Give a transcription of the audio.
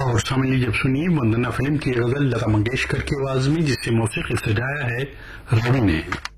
और सामने जब सुनिए वंदना फिल्म की गजल लता मंगेशकर की आवाज में, जिससे मौसीकी सजाया है रवि ने।